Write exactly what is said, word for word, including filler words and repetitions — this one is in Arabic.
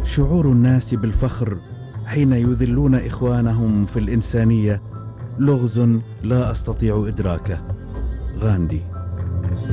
شعور الناس بالفخر حين يذلون إخوانهم في الإنسانية لغز لا أستطيع إدراكه. غاندي.